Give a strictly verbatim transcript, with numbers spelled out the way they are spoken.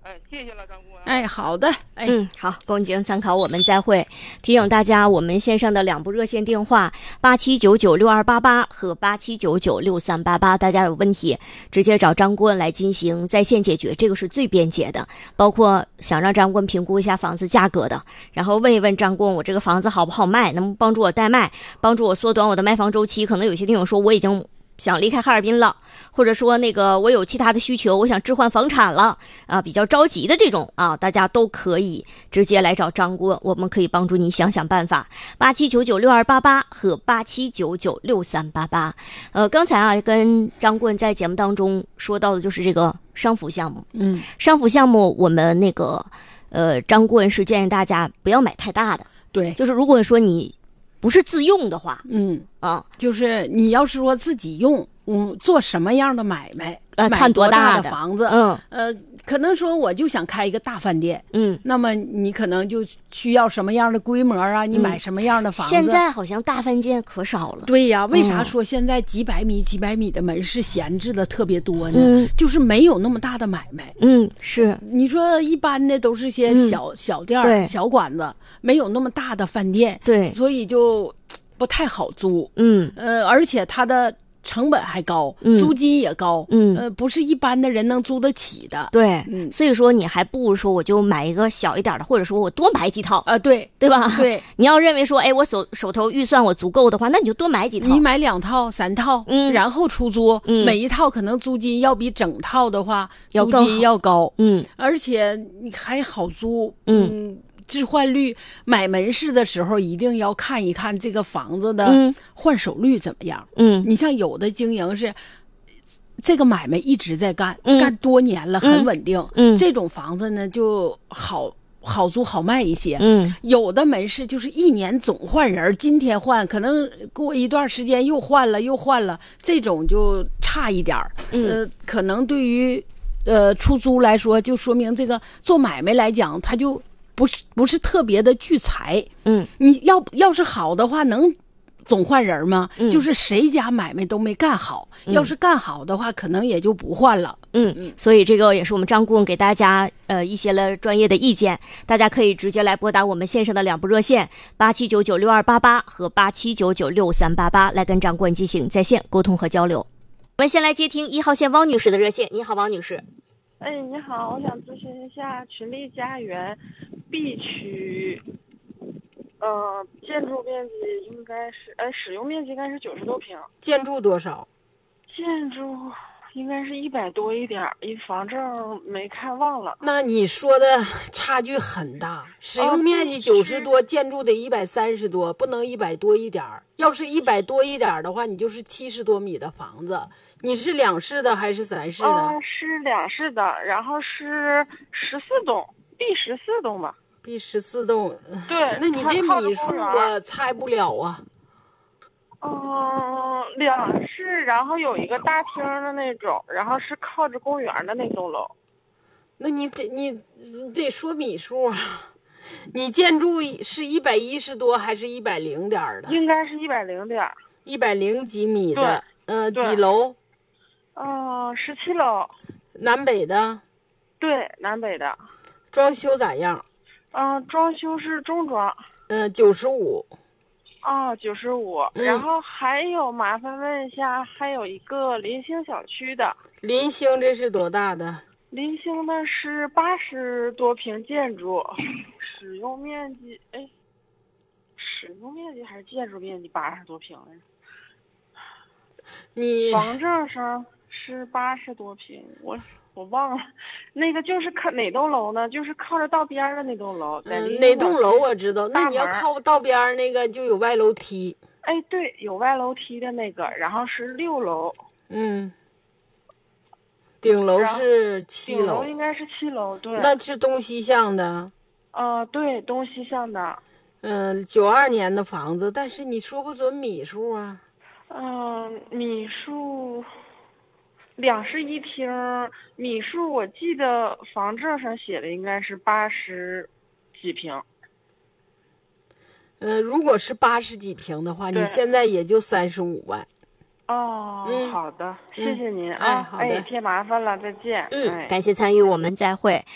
哎，谢谢了，张顾问。 哎，好的，哎， 嗯，好，供您参考。我们再会。提醒大家，我们线上的两部热线电话八七九九六二八八和八七九九六三八八，大家有问题直接找张顾问来进行在线解决，这个是最便捷的。包括想让张顾问评估一下房子价格的，然后问一问张顾问我这个房子好不好卖，能帮助我代卖，帮助我缩短我的卖房周期。可能有些听友说我已经想离开哈尔滨了，或者说那个我有其他的需求，我想置换房产了啊，比较着急的这种啊，大家都可以直接来找张顾问，我们可以帮助你想想办法。八七九九六二八八和八七九九六三八八。呃，刚才啊跟张顾问在节目当中说到的就是这个商服项目。 嗯， 商服项目我们那个呃张顾问是建议大家不要买太大的， 对， 就是如果说你不是自用的话， 嗯啊， 就是你要是说自己用，嗯，做什么样的买卖， 呃， 买看多大的房子， 嗯呃，可能说我就想开一个大饭店， 嗯， 那么你可能就需要什么样的规模啊？你买什么样的房子？ 现在好像大饭店可少了。 对呀，为啥说现在几百米、几百米的门市闲置的特别多呢？ 嗯， 就是没有那么大的买卖。 嗯，是。 你说一般的都是些小、 嗯、 小店儿、小馆子，没有那么大的饭店， 对， 所以就不太好租。 嗯， 呃，而且它的成本还高， 嗯、 租金也高， 嗯， 呃，不是一般的人能租得起的。 对， 嗯， 所以说你还不如说我就买一个小一点的，或者说我多买几套啊、呃，对， 对吧？ 对， 你要认为说，哎，我手手头预算我足够的话，那你就多买几套， 你买两套、三套， 嗯， 然后出租， 嗯， 每一套可能租金要比整套的话租金要高， 嗯， 而且你还好租， 嗯。 嗯置换率，买门市的时候一定要看一看这个房子的换手率怎么样。 嗯， 你像有的经营是这个买卖一直在干， 嗯、 干多年了，很稳定。 嗯， 这种房子呢就好好租好卖一些。 嗯， 有的门市就是一年总换人，今天换，可能过一段时间又换了又换了，这种就差一点儿。 嗯， 呃，可能对于呃出租来说，就说明这个做买卖来讲，它就。不是不是特别的聚财， 嗯， 你要要是好的话，能总换人吗？ 嗯， 就是谁家买卖都没干好， 嗯、 要是干好的话，可能也就不换了。 嗯嗯，所以这个也是我们张顾问给大家呃一些了专业的意见，大家可以直接来拨打我们线上的两部热线八七九九六二八八和八七九九六三八八来跟张顾问进行在线沟通和交流。我们先来接听一号线汪女士的热线。你好，汪女士。 哎，你好，我想咨询一下群力家园 B 区，呃，建筑面积应该是，呃，使用面积应该是九十多平。 建筑多少？ 建筑应该是一百多一点，一房证没看忘了。 那你说的差距很大，使用面积九十多，哦、建筑得一百三十多，不能一百多一点。要是一百多一点的话，你就是七十多米的房子。你是两室的还是三室的？ 啊、呃，是两室的，然后是十四栋 ，B 十四栋吧。 B 十四栋， 对。 那你这米数我猜不了啊。 嗯、呃，两室，然后有一个大厅的那种，然后是靠着公园的那栋楼。 那你得你你得说米数啊。你建筑是一百一十多还是一百零点的？ 应该是一百零点。 一百零几米的，呃，几楼？ 嗯，十七楼。 南北的？ 对，南北的。 装修咋样？ 嗯、呃，装修是中装。 嗯，九十五。 哦，九十五。然后还有，麻烦问一下，还有一个临星小区的。 临星这是多大的？ 临星的是八十多平建筑，使用面积，哎，使用面积还是建筑面积八十多平来着？ 你房证上是八十多平，我我忘了，那个就是靠哪栋楼呢？就是靠着道边的那栋楼。 嗯，哪栋楼我知道。那你要靠道边那个就有外楼梯。 哎，对，有外楼梯的那个，然后是六楼。 嗯。顶楼是七楼。 顶楼应该是七楼，对。 那是东西向的。 呃，对，东西向的。 嗯，九二年的房子，但是你说不准米数啊。 嗯、呃，米数。两室一厅，米数我记得房证上写的应该是八十几平。 呃，如果是八十几平的话，你现在也就三十五万。 哦，嗯、好的，谢谢您、 嗯、 啊， 哎，好的， 哎，添麻烦了，再见。 嗯，哎、感谢参与，我们再会。